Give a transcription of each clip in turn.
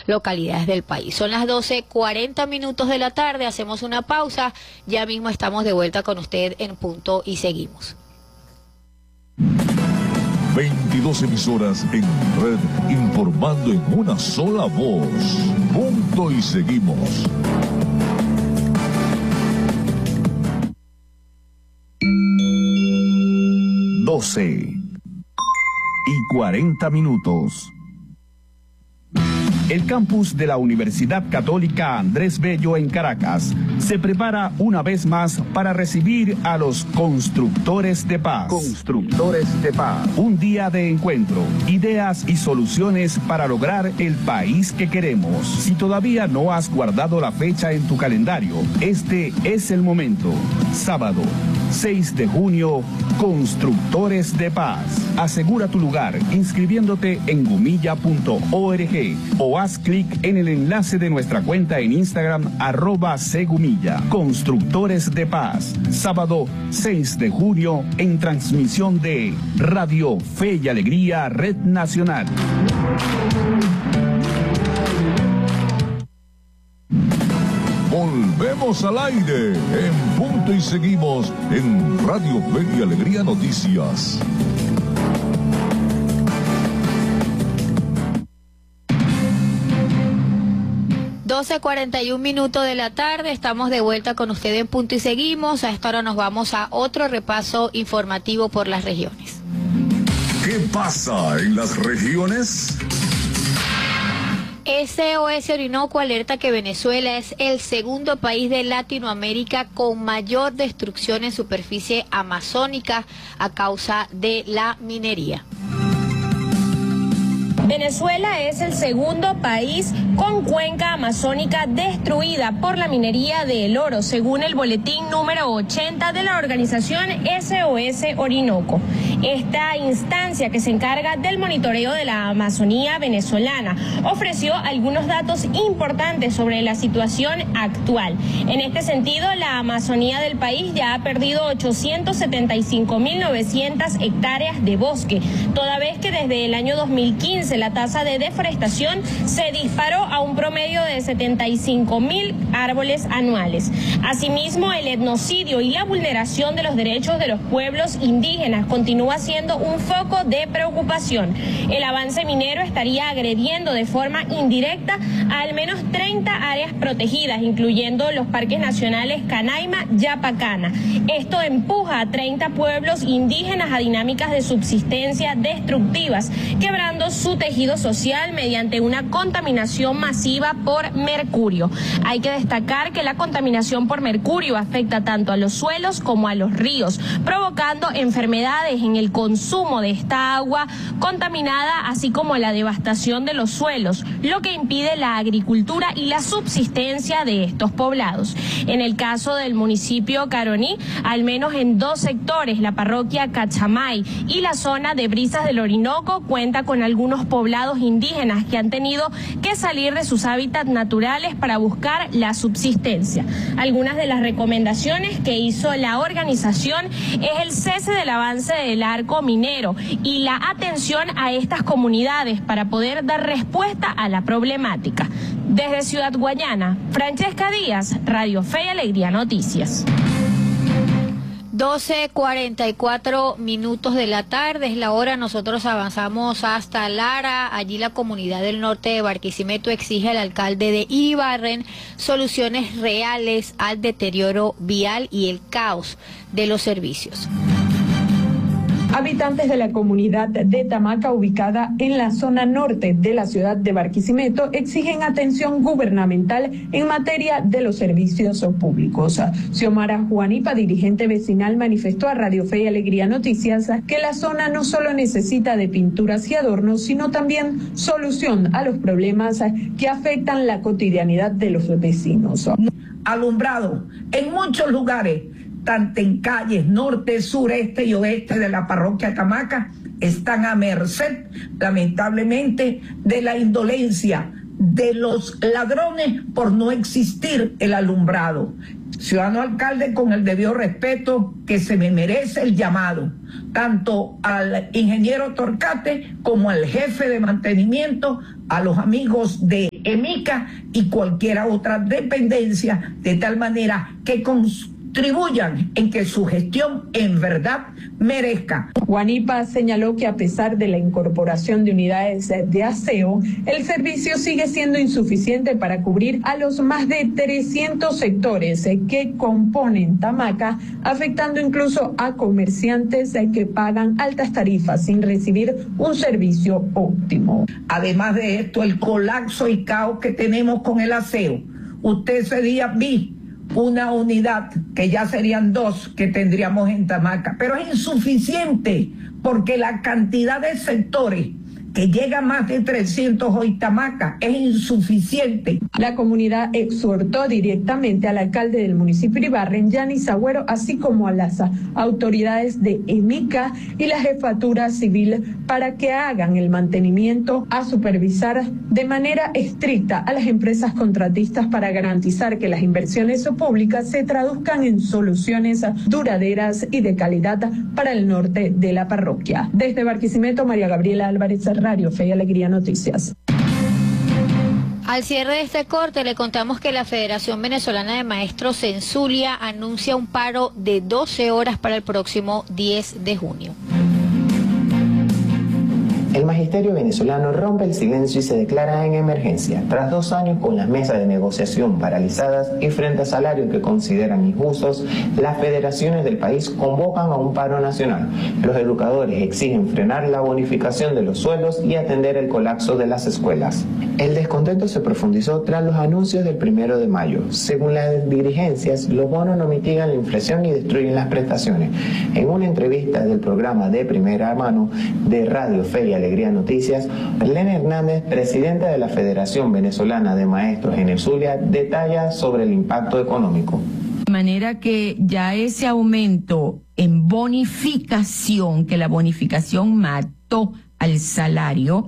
localidades del país. Son las 12:40 de la tarde, hacemos una pausa, ya mismo estamos de vuelta con usted en Punto y Seguimos. 22 emisoras en red, informando en una sola voz. Punto y Seguimos. y 40 minutos. El campus de la Universidad Católica Andrés Bello en Caracas se prepara una vez más para recibir a los constructores de paz. Constructores de paz. Un día de encuentro, ideas y soluciones para lograr el país que queremos. Si todavía no has guardado la fecha en tu calendario, este es el momento. Sábado, 6 de junio, Constructores de Paz. Asegura tu lugar inscribiéndote en gumilla.org o haz clic en el enlace de nuestra cuenta en Instagram @Segumilla. Constructores de Paz. Sábado 6 de junio en transmisión de Radio Fe y Alegría Red Nacional. Volvemos al aire en Punto y Seguimos en Radio Fe y Alegría Noticias. (12:41 de la tarde), estamos de vuelta con usted en Punto y Seguimos. A esta hora nos vamos a otro repaso informativo por las regiones. ¿Qué pasa en las regiones? SOS Orinoco alerta que Venezuela es el segundo país de Latinoamérica con mayor destrucción en superficie amazónica a causa de la minería. Venezuela es el segundo país con cuenca amazónica destruida por la minería del oro, según el boletín número 80 de la organización SOS Orinoco. Esta instancia, que se encarga del monitoreo de la Amazonía venezolana, ofreció algunos datos importantes sobre la situación actual. En este sentido, la Amazonía del país ya ha perdido 875.900 hectáreas de bosque, toda vez que desde el año 2015 la tasa de deforestación se disparó a un promedio de 75.000 árboles anuales. Asimismo, el etnocidio y la vulneración de los derechos de los pueblos indígenas continúa siendo un foco de preocupación. El avance minero estaría agrediendo de forma indirecta a al menos 30 áreas protegidas, incluyendo los parques nacionales Canaima y Yapacana. Esto empuja a 30 pueblos indígenas a dinámicas de subsistencia destructivas, quebrando su tejido social mediante una contaminación masiva por mercurio. Hay que destacar que la contaminación por mercurio afecta tanto a los suelos como a los ríos, provocando enfermedades en el consumo de esta agua contaminada, así como la devastación de los suelos, lo que impide la agricultura y la subsistencia de estos poblados. En el caso del municipio Caroní, al menos en 2 sectores, la parroquia Cachamay y la zona de Brisas del Orinoco, cuenta con algunos poblados indígenas que han tenido que salir de sus hábitats naturales para buscar la subsistencia. Algunas de las recomendaciones que hizo la organización es el cese del avance del arco minero y la atención a estas comunidades para poder dar respuesta a la problemática. Desde Ciudad Guayana, Francesca Díaz, Radio Fe y Alegría Noticias. 12:44 de la tarde es la hora. Nosotros avanzamos hasta Lara. Allí la comunidad del norte de Barquisimeto exige al alcalde de Iribarren soluciones reales al deterioro vial y el caos de los servicios. Habitantes de la comunidad de Tamaca, ubicada en la zona norte de la ciudad de Barquisimeto, exigen atención gubernamental en materia de los servicios públicos. Xiomara Juanipa, dirigente vecinal, manifestó a Radio Fe y Alegría Noticias que la zona no solo necesita de pinturas y adornos, sino también solución a los problemas que afectan la cotidianidad de los vecinos. Alumbrado en muchos lugares, tanto en calles norte, sureste y oeste de la parroquia Tamaca, están a merced, lamentablemente, de la indolencia de los ladrones por no existir el alumbrado. Ciudadano alcalde, con el debido respeto que se me merece el llamado, tanto al ingeniero Torcate como al jefe de mantenimiento, a los amigos de de EMICA y cualquier otra dependencia, de tal manera que contribuyan en que su gestión en verdad merezca. Guanipa señaló que a pesar de la incorporación de unidades de aseo, el servicio sigue siendo insuficiente para cubrir a los más de 300 sectores que componen Tamaca, afectando incluso a comerciantes que pagan altas tarifas sin recibir un servicio óptimo. Además de esto, el colapso y caos que tenemos con el aseo. Usted ese día vi una unidad, que ya serían 2 que tendríamos en Tamaca, pero es insuficiente porque la cantidad de sectores que llega a más de 300 hoy Tamaca es insuficiente. La comunidad exhortó directamente al alcalde del municipio de Iribarren, Yanis Agüero, así como a las autoridades de EMICA y la jefatura civil para que hagan el mantenimiento, a supervisar de manera estricta a las empresas contratistas para garantizar que las inversiones públicas se traduzcan en soluciones duraderas y de calidad para el norte de la parroquia. Desde Barquisimeto, María Gabriela Álvarez, Radio Fe y Alegría Noticias. Al cierre de este corte le contamos que la Federación Venezolana de Maestros en Zulia anuncia un paro de 12 horas para el próximo 10 de junio. El magisterio venezolano rompe el silencio y se declara en emergencia. Tras 2 años con las mesas de negociación paralizadas y frente a salarios que consideran injustos, las federaciones del país convocan a un paro nacional. Los educadores exigen frenar la bonificación de los sueldos y atender el colapso de las escuelas. El descontento se profundizó tras los anuncios del 1 de mayo. Según las dirigencias, los bonos no mitigan la inflación y destruyen las prestaciones. En una entrevista del programa de primera mano de Radio Fe y Alegría Noticias, Elena Hernández, presidenta de la Federación Venezolana de Maestros en el Zulia, detalla sobre el impacto económico. De manera que ya ese aumento en bonificación, que la bonificación mató al salario,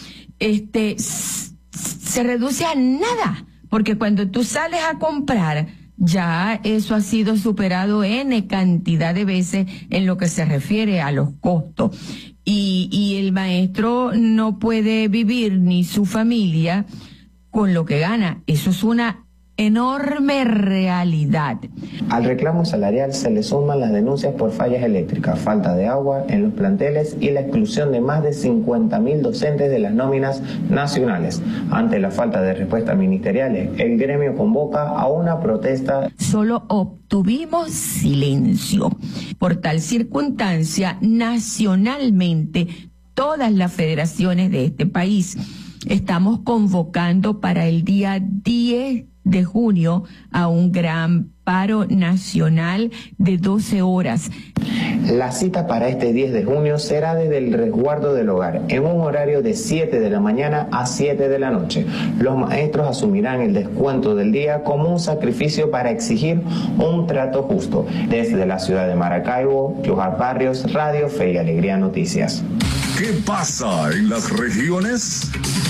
se reduce a nada, porque cuando tú sales a comprar, ya eso ha sido superado N cantidad de veces en lo que se refiere a los costos. Y el maestro no puede vivir ni su familia con lo que gana. Eso es una enorme realidad. Al reclamo salarial se le suman las denuncias por fallas eléctricas, falta de agua en los planteles y la exclusión de más de 50.000 docentes de las nóminas nacionales. Ante la falta de respuestas ministeriales, el gremio convoca a una protesta. Solo obtuvimos silencio. Por tal circunstancia, nacionalmente, todas las federaciones de este país estamos convocando para el día 10 de junio a un gran paro nacional de 12 horas. La cita para este 10 de junio será desde el resguardo del hogar, en un horario de 7 de la mañana a 7 de la noche. Los maestros asumirán el descuento del día como un sacrificio para exigir un trato justo. Desde la ciudad de Maracaibo, Johar Barrios, Radio Fe y Alegría Noticias. ¿Qué pasa en las regiones?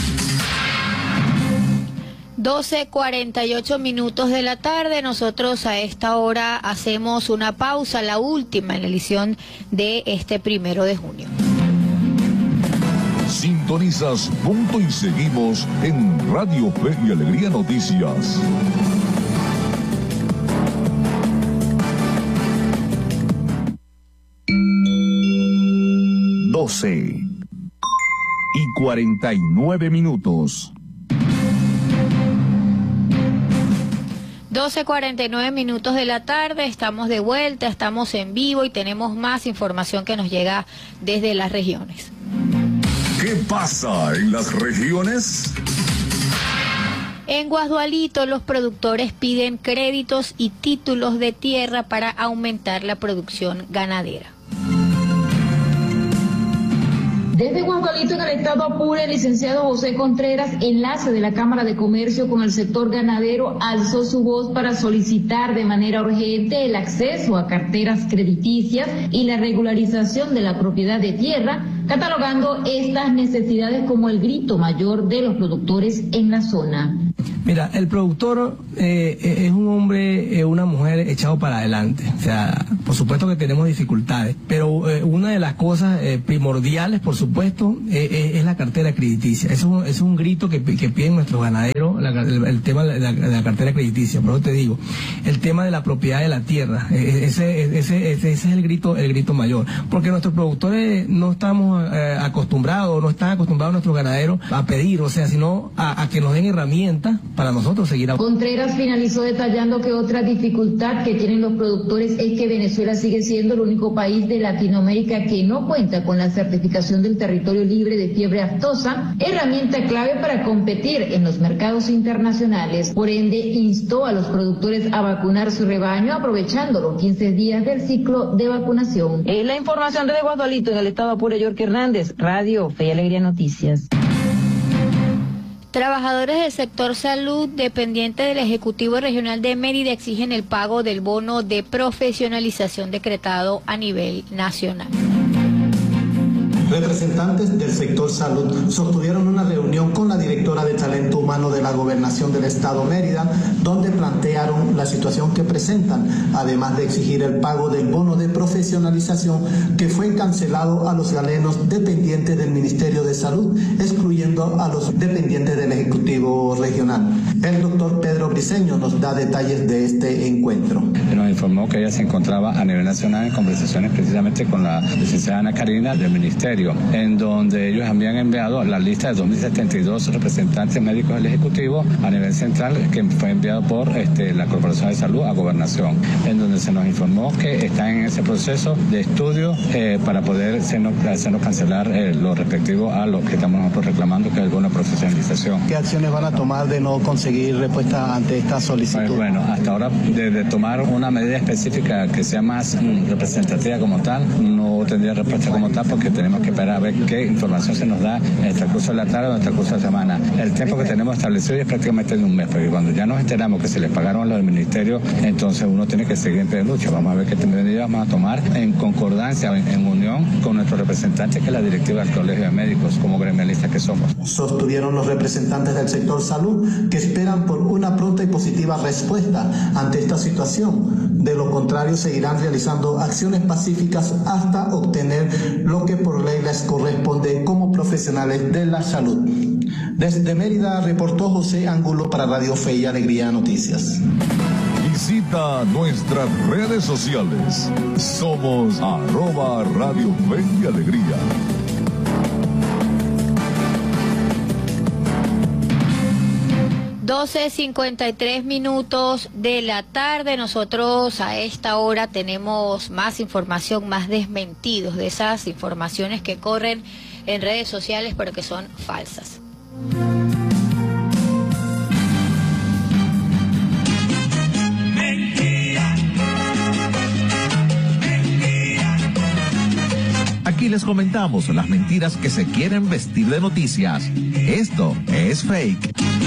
12:48 minutos de la tarde. Nosotros a esta hora hacemos una pausa, la última en la edición de este 1 de junio. Sintonizas Punto y seguimos en Radio Fe y Alegría Noticias. y 49 minutos. 12:49 minutos de la tarde, estamos de vuelta, estamos en vivo y tenemos más información que nos llega desde las regiones. ¿Qué pasa en las regiones? En Guasdualito, los productores piden créditos y títulos de tierra para aumentar la producción ganadera. Desde Guasdualito, en el estado Apure, el licenciado José Contreras, enlace de la Cámara de Comercio con el sector ganadero, alzó su voz para solicitar de manera urgente el acceso a carteras crediticias y la regularización de la propiedad de tierra, catalogando estas necesidades como el grito mayor de los productores en la zona. Mira, el productor es un hombre, una mujer echado para adelante. O sea, por supuesto que tenemos dificultades, pero una de las cosas primordiales, por supuesto, es la cartera crediticia. Es un grito que piden nuestros ganaderos, el tema de la cartera crediticia. Por eso te digo, el tema de la propiedad de la tierra, ese es el grito mayor, porque nuestros productores no estamos acostumbrados, no están acostumbrados nuestros ganaderos a pedir, o sea, sino a que nos den herramientas para nosotros seguir. Contreras finalizó detallando que otra dificultad que tienen los productores es que Venezuela sigue siendo el único país de Latinoamérica que no cuenta con la certificación del territorio libre de fiebre aftosa, herramienta clave para competir en los mercados internacionales. Por ende, instó a los productores a vacunar su rebaño aprovechando los 15 días del ciclo de vacunación. Es la información de Guadalito en el estado Apure, York Hernández, Radio Fe y Alegría Noticias. Trabajadores del sector salud dependientes del Ejecutivo Regional de Mérida exigen el pago del bono de profesionalización decretado a nivel nacional. Representantes del sector salud sostuvieron una reunión con la directora de Talento Humano de la Gobernación del Estado Mérida, donde plantearon la situación que presentan, además de exigir el pago del bono de profesionalización que fue cancelado a los galenos dependientes del Ministerio de Salud, excluyendo a los dependientes del Ejecutivo Regional. El doctor Pedro Briceño nos da detalles de este encuentro. Nos informó que ella se encontraba a nivel nacional en conversaciones precisamente con la licenciada Ana Karina del Ministerio, en donde ellos habían enviado la lista de 2072 representantes médicos del Ejecutivo a nivel central, que fue enviado por la Corporación de Salud a Gobernación, en donde se nos informó que están en ese proceso de estudio para poder hacernos cancelar lo respectivo a lo que estamos nosotros reclamando, que es el bono de profesionalización. ¿Qué acciones van a tomar de no conseguir respuesta ante esta solicitud? Pues bueno, hasta ahora de tomar una medida específica que sea más representativa como tal, no tendría respuesta como tal, porque tenemos que esperar a ver qué información se nos da en el transcurso de la tarde o en el transcurso de la semana. El tiempo que tenemos establecido es prácticamente de un mes, porque cuando ya nos enteramos que se les pagaron a los del ministerio, entonces uno tiene que seguir en pie de lucha. Vamos a ver qué medidas vamos a tomar en concordancia, en unión con nuestros representantes, que es la directiva del Colegio de Médicos, como gremialistas que somos. Sostuvieron los representantes del sector salud que esperan por una pronta y positiva respuesta ante esta situación. De lo contrario, seguirán realizando acciones pacíficas hasta obtener lo que por ley les corresponde como profesionales de la salud. Desde Mérida reportó José Angulo para Radio Fe y Alegría Noticias. Visita nuestras redes sociales. Somos @Radio Fe y Alegría. (12:53 de la tarde). Nosotros a esta hora tenemos más información, más desmentidos de esas informaciones que corren en redes sociales pero que son falsas. Aquí les comentamos las mentiras que se quieren vestir de noticias. Esto es fake.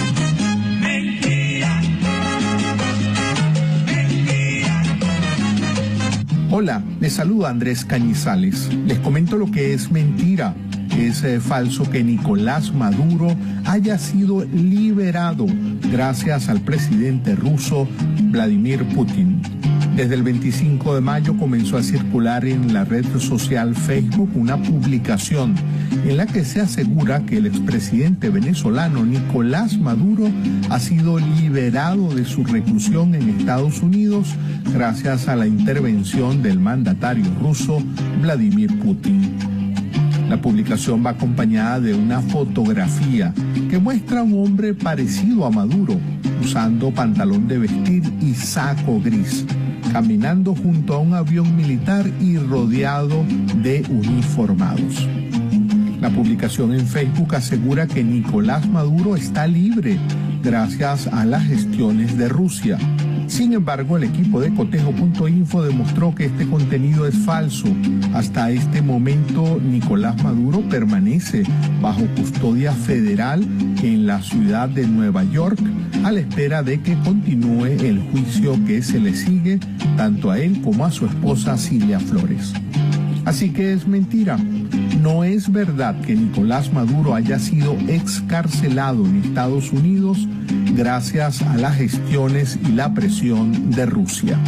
Hola, les saluda Andrés Cañizales. Les comento lo que es mentira. Es falso que Nicolás Maduro haya sido liberado gracias al presidente ruso Vladimir Putin. Desde el 25 de mayo comenzó a circular en la red social Facebook una publicación en la que se asegura que el expresidente venezolano Nicolás Maduro ha sido liberado de su reclusión en Estados Unidos gracias a la intervención del mandatario ruso Vladimir Putin. La publicación va acompañada de una fotografía que muestra a un hombre parecido a Maduro, usando pantalón de vestir y saco gris, caminando junto a un avión militar y rodeado de uniformados. La publicación en Facebook asegura que Nicolás Maduro está libre gracias a las gestiones de Rusia. Sin embargo, el equipo de cotejo.info demostró que este contenido es falso. Hasta este momento, Nicolás Maduro permanece bajo custodia federal en la ciudad de Nueva York, a la espera de que continúe el juicio que se le sigue tanto a él como a su esposa Cilia Flores. Así que es mentira. No es verdad que Nicolás Maduro haya sido excarcelado en Estados Unidos gracias a las gestiones y la presión de Rusia.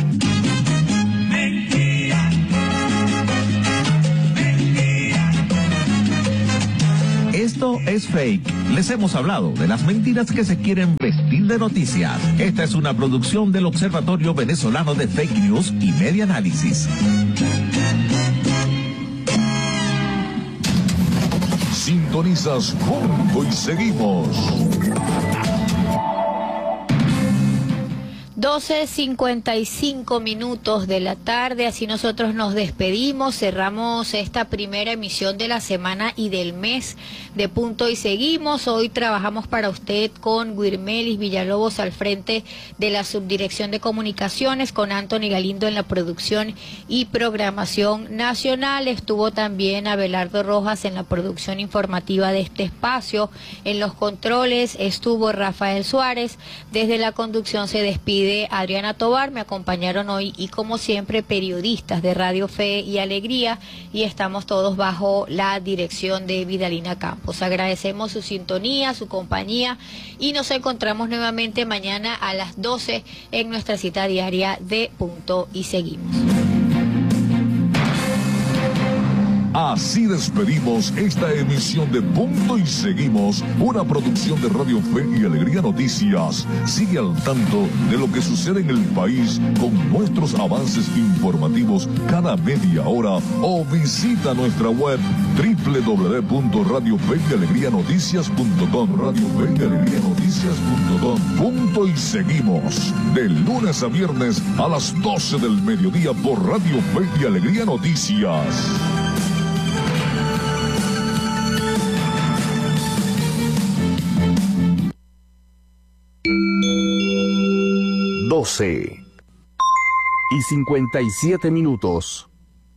Esto es fake. Les hemos hablado de las mentiras que se quieren vestir de noticias. Esta es una producción del Observatorio Venezolano de Fake News y Media Análisis. Sintonizas Punto y Seguimos. 12:55 de la tarde, así nosotros nos despedimos, cerramos esta primera emisión de la semana y del mes de Punto y Seguimos. Hoy trabajamos para usted con Guirmelis Villalobos al frente de la Subdirección de Comunicaciones, con Anthony Galindo en la producción y programación nacional. Estuvo también Abelardo Rojas en la producción informativa de este espacio. En los controles estuvo Rafael Suárez. Desde la conducción se despide Adriana Tobar. Me acompañaron hoy y como siempre periodistas de Radio Fe y Alegría, y estamos todos bajo la dirección de Vidalina Campos. Agradecemos su sintonía, su compañía, y nos encontramos nuevamente mañana a las 12 en nuestra cita diaria de Punto y Seguimos. Así despedimos esta emisión de Punto y Seguimos, una producción de Radio Fe y Alegría Noticias. Sigue al tanto de lo que sucede en el país con nuestros avances informativos cada media hora, o visita nuestra web www.radiofeyalegrianoticias.com. radiofeyalegrianoticias.com. Punto y Seguimos, de lunes a viernes a las 12 del mediodía por Radio Fe y Alegría Noticias. Y 57 minutos.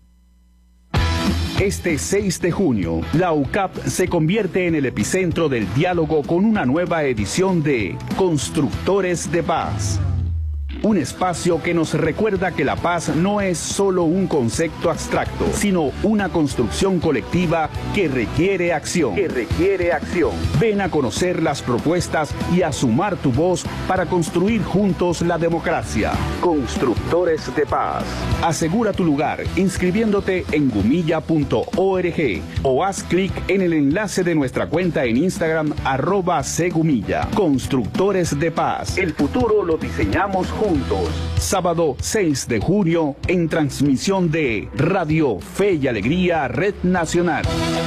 Este 6 de junio, la UCAP se convierte en el epicentro del diálogo con una nueva edición de Constructores de Paz. Un espacio que nos recuerda que la paz no es solo un concepto abstracto, sino una construcción colectiva que requiere acción. Ven a conocer las propuestas y a sumar tu voz para construir juntos la democracia. Constructores de Paz. Asegura tu lugar inscribiéndote en gumilla.org o haz clic en el enlace de nuestra cuenta en Instagram @cgumilla. Constructores de Paz. El futuro lo diseñamos juntos. Sábado 6 de junio en transmisión de Radio Fe y Alegría Red Nacional.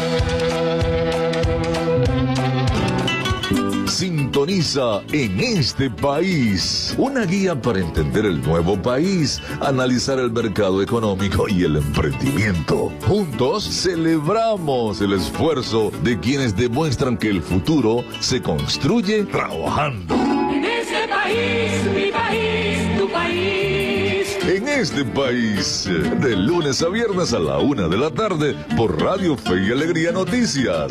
Sintoniza En Este País, una guía para entender el nuevo país, analizar el mercado económico y el emprendimiento. Juntos celebramos el esfuerzo de quienes demuestran que el futuro se construye trabajando. En este país, mi país, tu país. En Este País, de lunes a viernes a la 1 de la tarde por Radio Fe y Alegría Noticias.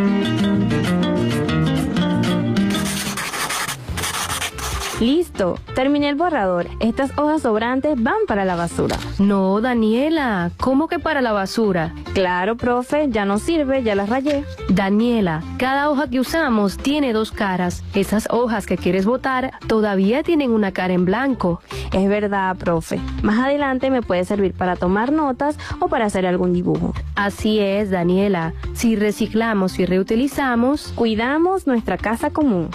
Listo, terminé el borrador. Estas hojas sobrantes van para la basura. No, Daniela, ¿cómo que para la basura? Claro, profe, ya no sirve, ya las rayé. Daniela, cada hoja que usamos tiene dos caras. Esas hojas que quieres botar todavía tienen una cara en blanco. Es verdad, profe. Más adelante me puede servir para tomar notas o para hacer algún dibujo. Así es, Daniela. Si reciclamos y reutilizamos, cuidamos nuestra casa común.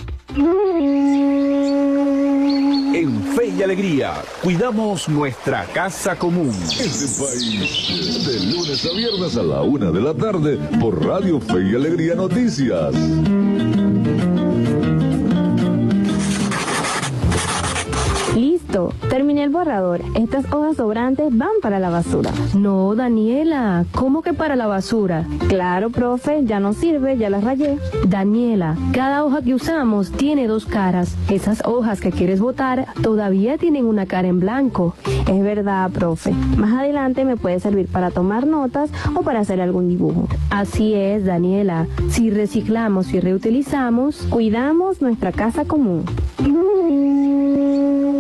En Fe y Alegría, cuidamos nuestra casa común. Este País, de lunes a viernes a la 1 de la tarde por Radio Fe y Alegría Noticias. Listo, terminé el borrador. Estas hojas sobrantes van para la basura. No, Daniela, ¿cómo que para la basura? Claro, profe, ya no sirve, ya las rayé. Daniela, cada hoja que usamos tiene dos caras. Esas hojas que quieres botar todavía tienen una cara en blanco. Es verdad, profe. Más adelante me puede servir para tomar notas o para hacer algún dibujo. Así es, Daniela. Si reciclamos y reutilizamos, cuidamos nuestra casa común.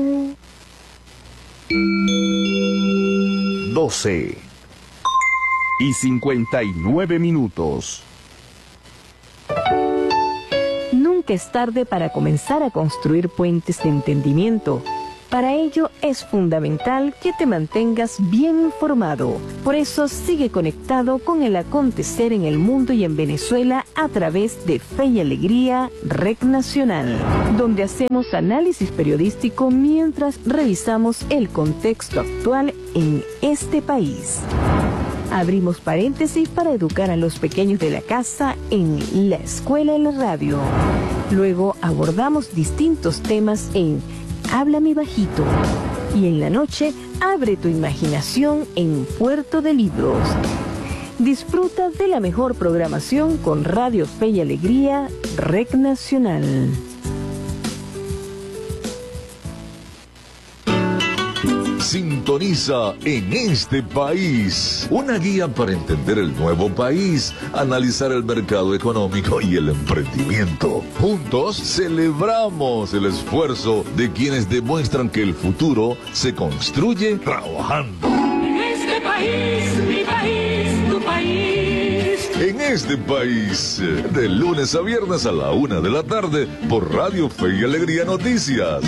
12 6:59. Nunca es tarde para comenzar a construir puentes de entendimiento. Para ello es fundamental que te mantengas bien informado. Por eso sigue conectado con el acontecer en el mundo y en Venezuela a través de Fe y Alegría REC Nacional, donde hacemos análisis periodístico mientras revisamos el contexto actual en este país. Abrimos paréntesis para educar a los pequeños de la casa en La Escuela en la Radio. Luego abordamos distintos temas en Háblame Bajito. Y en la noche, abre tu imaginación en Puerto de Libros. Disfruta de la mejor programación con Radio Fe y Alegría REC Nacional. Sintoniza En Este País, una guía para entender el nuevo país, analizar el mercado económico y el emprendimiento. Juntos celebramos el esfuerzo de quienes demuestran que el futuro se construye trabajando. En este país, mi país, tu país. En Este País, de lunes a viernes a la 1 de la tarde por Radio Fe y Alegría Noticias.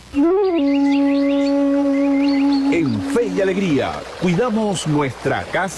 En Fe y Alegría, cuidamos nuestra casa.